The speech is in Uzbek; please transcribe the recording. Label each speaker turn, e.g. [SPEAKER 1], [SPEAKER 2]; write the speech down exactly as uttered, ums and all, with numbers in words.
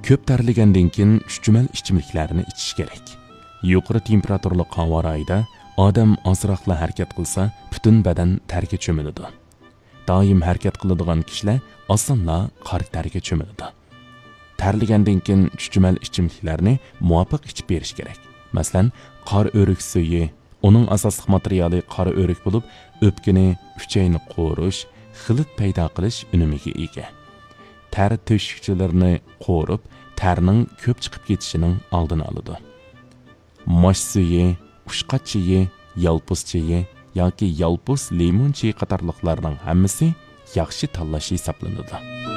[SPEAKER 1] Ko'p terlagandan keyin ushjumal ichimliklarni ichish kerak. Yuqori temperaturli havo rayida odam ozroqla harakat qilsa, butun badan targa cho'miladi. Doim harakat qiladigan kishilar osonla qor targa cho'miladi. Terlagandan keyin ushjumal ichimliklarni muvofiq ichib berish kerak. Masalan, qor o'rik suyi, uning asosiy materiali qor o'rik bo'lib, o'pkani, uchayni qo'rish, xilit paydo qilish unumiga ega. Ter to'shikchilarini qo'rib, terning ko'p chiqib ketishining oldini oladi. Mosh suyi, ushqat chayi, yalpuz chayi yoki yalpuz limon chayi qatorliqlarning hammasi yaxshi tanlash hisoblanadi.